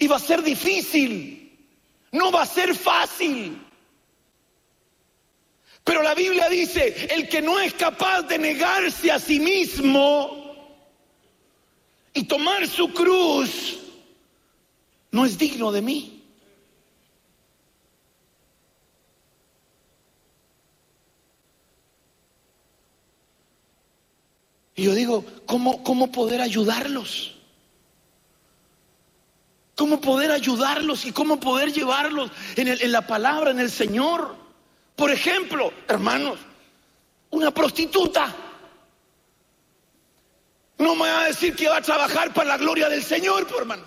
Y va a ser difícil, no va a ser fácil. Pero la Biblia dice, el que no es capaz de negarse a sí mismo y tomar su cruz, no es digno de mí. Y yo digo, ¿cómo poder ayudarlos? ¿Cómo poder ayudarlos y cómo poder llevarlos en la palabra, en el Señor? Por ejemplo, hermanos, una prostituta no me va a decir que va a trabajar para la gloria del Señor, pues, hermano.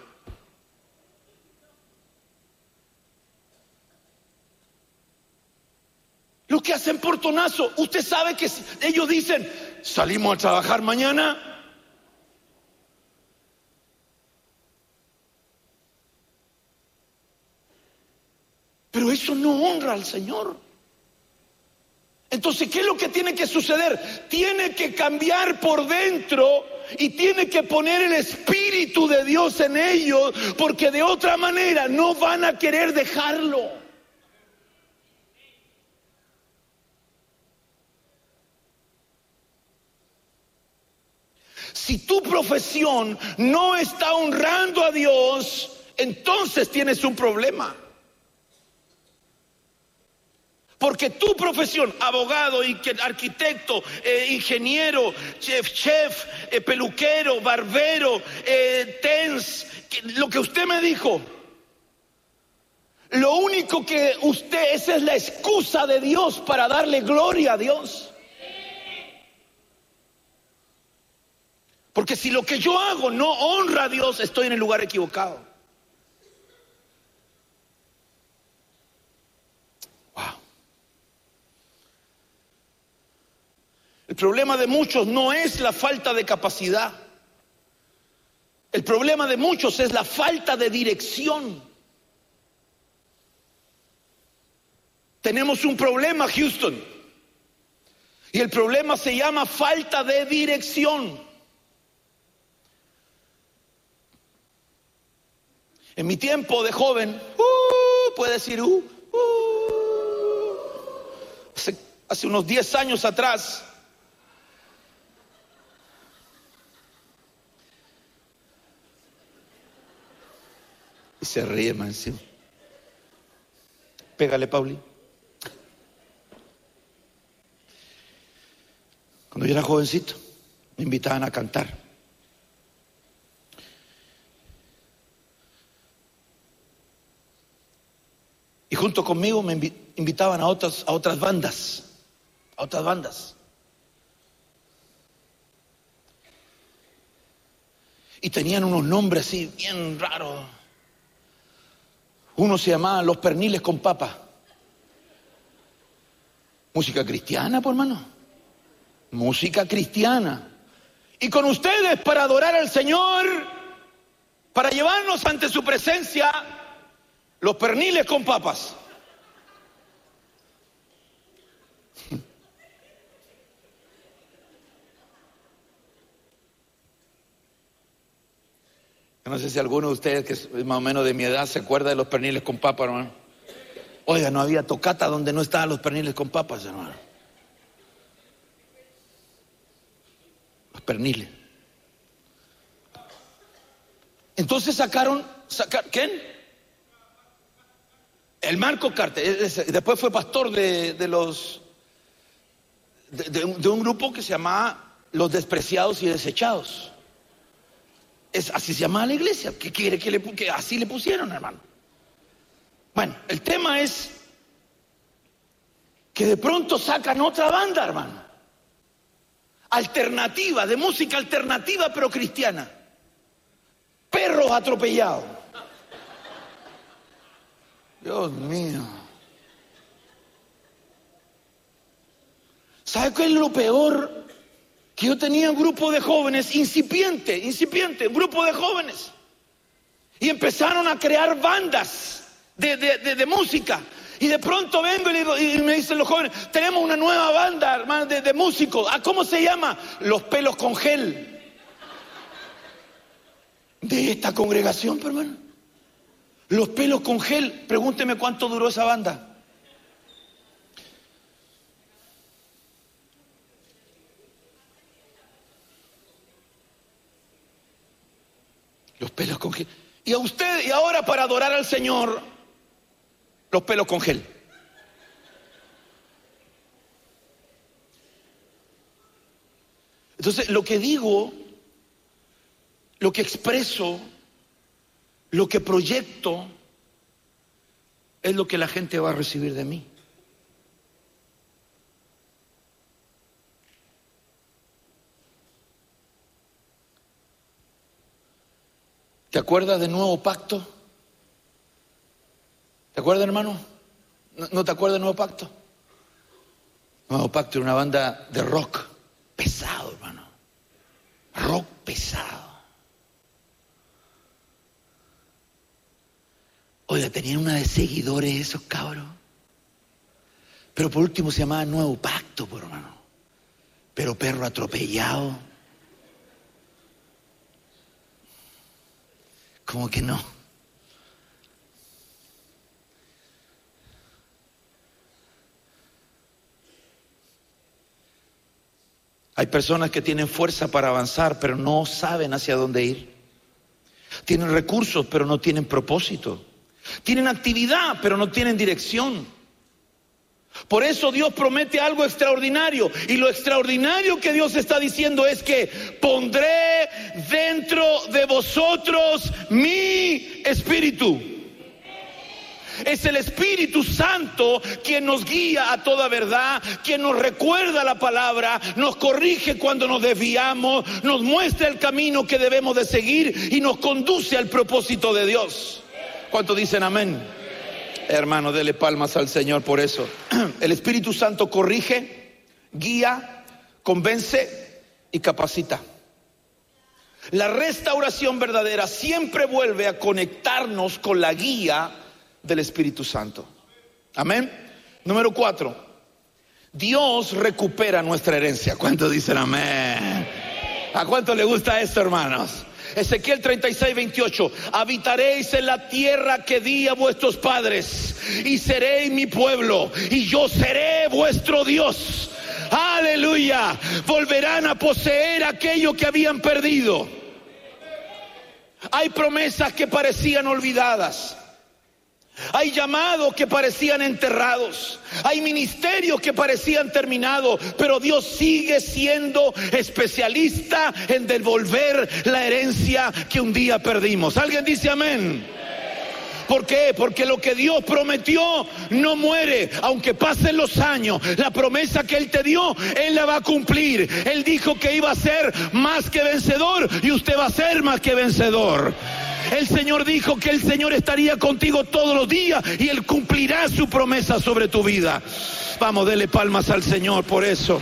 Los que hacen portonazo, usted sabe que ellos dicen, salimos a trabajar mañana. Pero eso no honra al Señor. Entonces, ¿qué es lo que tiene que suceder? Tiene que cambiar por dentro y tiene que poner el Espíritu de Dios en ellos, porque de otra manera no van a querer dejarlo. Si tu profesión no está honrando a Dios, entonces tienes un problema. Porque tu profesión, abogado, arquitecto, ingeniero, chef, peluquero, barbero, lo que usted me dijo, lo único que esa es la excusa de Dios para darle gloria a Dios. Porque si lo que yo hago no honra a Dios, estoy en el lugar equivocado. Wow. El problema de muchos no es la falta de capacidad. El problema de muchos es la falta de dirección. Tenemos un problema, Houston. Y el problema se llama falta de dirección. En mi tiempo de joven, puede decir, hace unos 10 años atrás, y se ríe, man, sí. Pégale, Pauli. Cuando yo era jovencito, me invitaban a cantar. Y junto conmigo me invitaban a otras bandas, Y tenían unos nombres así bien raros. Uno se llamaba Los Perniles con Papa. Música cristiana, pues, hermano. Música cristiana. Y con ustedes, para adorar al Señor, para llevarnos ante su presencia, Los Perniles con Papas. Yo no sé si alguno de ustedes, que es más o menos de mi edad, se acuerda de Los Perniles con Papas, hermano. Oiga, no había tocata donde no estaban Los Perniles con Papas, hermano. Los Perniles. Entonces sacaron ¿quién? El Marco Carter. Después fue pastor de un grupo que se llamaba Los Despreciados y Desechados. Así se llamaba la iglesia. ¿Qué quiere que así le pusieron, hermano? Bueno, el tema es que de pronto sacan otra banda, hermano. Alternativa, de música alternativa pero cristiana. Perros atropellados. Dios mío. ¿Sabe qué es lo peor? Que yo tenía un grupo de jóvenes, incipiente, un grupo de jóvenes. Y empezaron a crear bandas de música. Y de pronto vengo y me dicen los jóvenes, tenemos una nueva banda, hermano, de músicos. ¿Cómo se llama? Los Pelos con Gel. De esta congregación, hermano. Los pelos con gel. Pregúnteme cuánto duró esa banda. Los pelos con gel. Y a usted, y ahora para adorar al Señor, los pelos con gel. Entonces, lo que digo, lo que expreso, lo que proyecto, es lo que la gente va a recibir de mí. ¿Te acuerdas del Nuevo Pacto? ¿Te acuerdas, hermano? ¿No te acuerdas del Nuevo Pacto? Nuevo Pacto era una banda de rock pesado, hermano. Rock pesado. Oiga, tenían una de seguidores esos cabros. Pero por último se llamaba Nuevo Pacto, por hermano. Pero perro atropellado. Como que no. Hay personas que tienen fuerza para avanzar, pero no saben hacia dónde ir. Tienen recursos, pero no tienen propósito. Tienen actividad, pero no tienen dirección. Por eso Dios promete algo extraordinario. Y lo extraordinario que Dios está diciendo es que pondré dentro de vosotros mi espíritu. Es el Espíritu Santo quien nos guía a toda verdad, quien nos recuerda la palabra, nos corrige cuando nos desviamos, nos muestra el camino que debemos de seguir y nos conduce al propósito de Dios. ¿Cuántos dicen amén? Hermano, dele palmas al Señor por eso. El Espíritu Santo corrige, guía, convence y capacita. La restauración verdadera siempre vuelve a conectarnos con la guía del Espíritu Santo. Amén. Número 4. Dios recupera nuestra herencia. ¿Cuántos dicen amén? ¿A cuánto le gusta esto, hermanos? Ezequiel 36:28. Habitaréis en la tierra que di a vuestros padres, y seréis mi pueblo, y yo seré vuestro Dios. Aleluya. Volverán a poseer aquello que habían perdido. Hay promesas que parecían olvidadas. Hay llamados que parecían enterrados. Hay ministerios que parecían terminados. Pero Dios sigue siendo especialista en devolver la herencia que un día perdimos. ¿Alguien dice amén? ¿Por qué? Porque lo que Dios prometió no muere. Aunque pasen los años, la promesa que Él te dio, Él la va a cumplir. Él dijo que iba a ser más que vencedor, y usted va a ser más que vencedor. El Señor dijo que el Señor estaría contigo todos los días, y Él cumplirá su promesa sobre tu vida. Vamos, dele palmas al Señor por eso.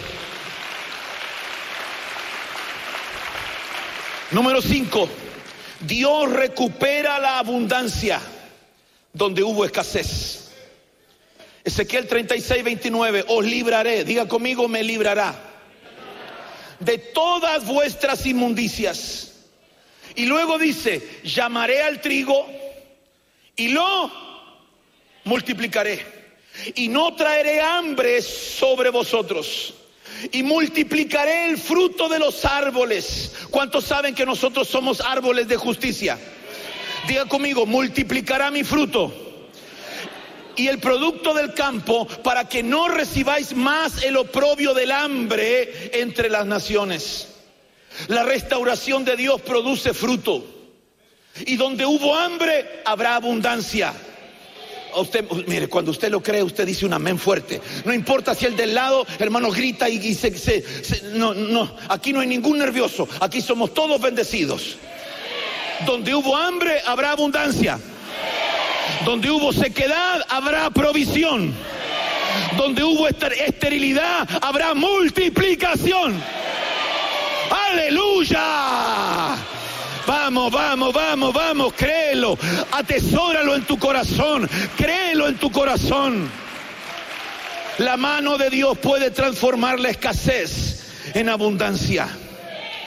Número 5. Dios recupera la abundancia donde hubo escasez. Ezequiel 36:29. Os libraré, diga conmigo, me librará de todas vuestras inmundicias. Y luego dice, llamaré al trigo y lo multiplicaré. Y no traeré hambre sobre vosotros. Y multiplicaré el fruto de los árboles. ¿Cuántos saben que nosotros somos árboles de justicia? Diga conmigo, multiplicará mi fruto y el producto del campo, para que no recibáis más el oprobio del hambre entre las naciones. La restauración de Dios produce fruto. Y donde hubo hambre, habrá abundancia. Usted, mire, cuando usted lo cree, usted dice un amén fuerte. No importa si el del lado, hermano, grita y no, aquí no hay ningún nervioso. Aquí somos todos bendecidos. Donde hubo hambre, habrá abundancia. Donde hubo sequedad, habrá provisión. Donde hubo esterilidad, habrá multiplicación. ¡Aleluya! Vamos, vamos, vamos, vamos, créelo, atesóralo en tu corazón, créelo en tu corazón. La mano de Dios puede transformar la escasez en abundancia.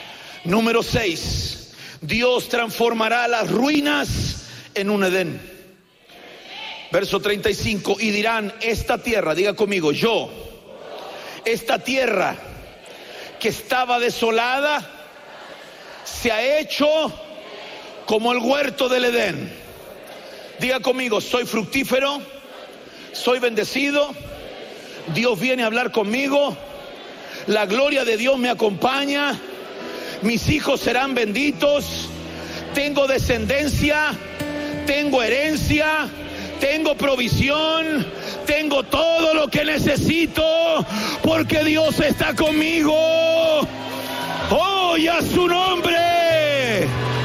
Número 6, Dios transformará las ruinas en un Edén. Verso 35, y dirán, esta tierra, diga conmigo, yo, esta tierra que estaba desolada, se ha hecho como el huerto del Edén. Diga conmigo, soy fructífero, soy bendecido, Dios viene a hablar conmigo, la gloria de Dios me acompaña, mis hijos serán benditos, tengo descendencia, tengo herencia, tengo provisión, tengo todo lo que necesito, porque Dios está conmigo. ¡Oh, y a su nombre!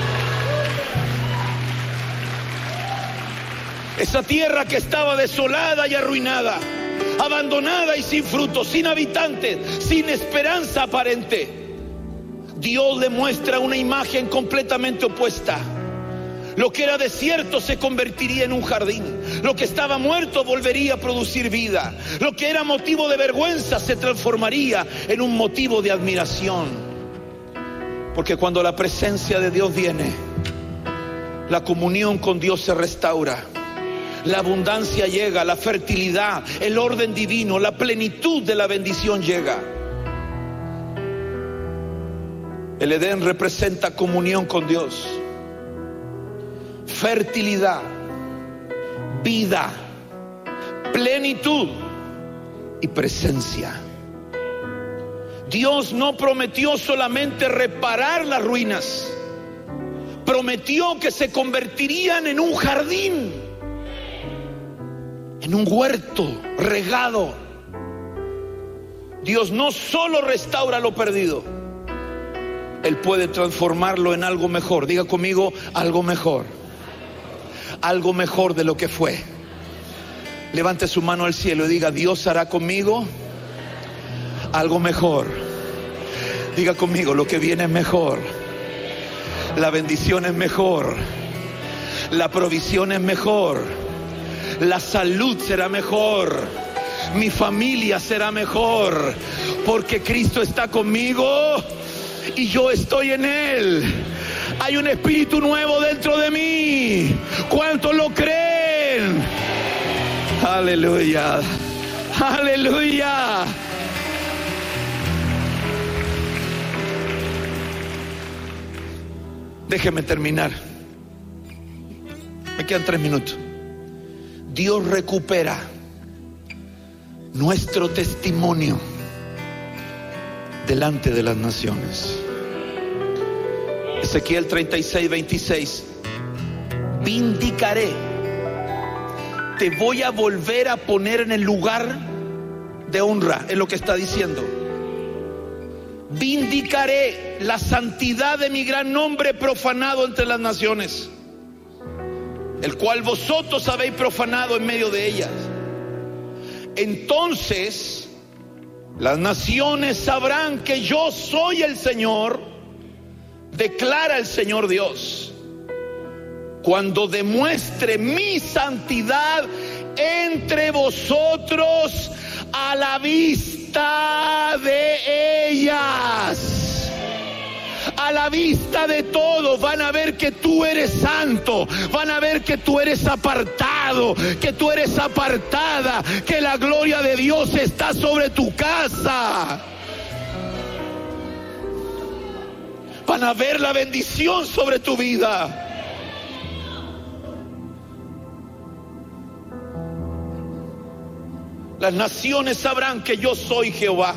Esa tierra que estaba desolada y arruinada, abandonada y sin fruto, sin habitantes, sin esperanza aparente, Dios le muestra una imagen completamente opuesta. Lo que era desierto se convertiría en un jardín. Lo que estaba muerto volvería a producir vida. Lo que era motivo de vergüenza se transformaría en un motivo de admiración. Porque cuando la presencia de Dios viene, la comunión con Dios se restaura. La abundancia llega, la fertilidad, el orden divino, la plenitud de la bendición llega. El Edén representa comunión con Dios, fertilidad, vida, plenitud y presencia. Dios no prometió solamente reparar las ruinas, prometió que se convertirían en un jardín, en un huerto regado. Dios no solo restaura lo perdido, Él puede transformarlo en algo mejor. Diga conmigo, algo mejor. Algo mejor de lo que fue. Levante su mano al cielo y diga, Dios hará conmigo algo mejor. Diga conmigo, lo que viene es mejor. La bendición es mejor. La provisión es mejor. La salud será mejor. Mi familia será mejor. Porque Cristo está conmigo y yo estoy en Él. Hay un espíritu nuevo dentro de mí. ¿Cuántos lo creen? Aleluya. Aleluya. Déjeme terminar. Me quedan 3 minutos. Dios recupera nuestro testimonio delante de las naciones. Ezequiel 36:26. Vindicaré. Te voy a volver a poner en el lugar de honra, es lo que está diciendo. Vindicaré la santidad de mi gran nombre profanado entre las naciones, el cual vosotros habéis profanado en medio de ellas. Entonces las naciones sabrán que yo soy el Señor, declara el Señor Dios, cuando demuestre mi santidad entre vosotros a la vista de ellas. A la vista de todos van a ver que tú eres santo, van a ver que tú eres apartado, que tú eres apartada, que la gloria de Dios está sobre tu casa. Van a ver la bendición sobre tu vida. Las naciones sabrán que yo soy Jehová.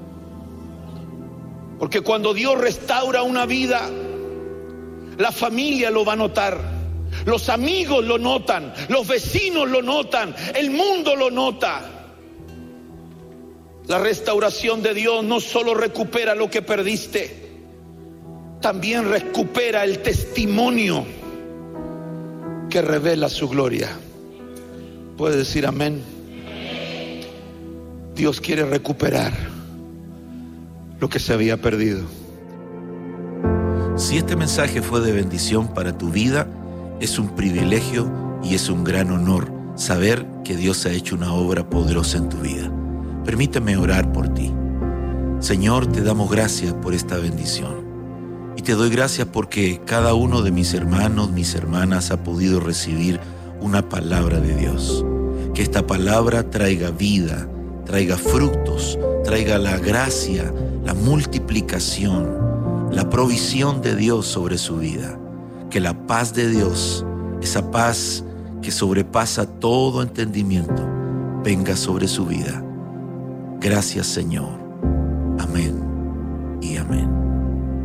Porque cuando Dios restaura una vida, la familia lo va a notar, los amigos lo notan, los vecinos lo notan, el mundo lo nota. La restauración de Dios no solo recupera lo que perdiste, también recupera el testimonio que revela su gloria. ¿Puede decir amén? Dios quiere recuperar lo que se había perdido. Si este mensaje fue de bendición para tu vida, es un privilegio y es un gran honor saber que Dios ha hecho una obra poderosa en tu vida. Permíteme orar por ti. Señor, te damos gracias por esta bendición. Y te doy gracias porque cada uno de mis hermanos, mis hermanas ha podido recibir una palabra de Dios. Que esta palabra traiga vida, traiga frutos, traiga la gracia, la multiplicación, la provisión de Dios sobre su vida. Que la paz de Dios, esa paz que sobrepasa todo entendimiento, venga sobre su vida. Gracias, Señor.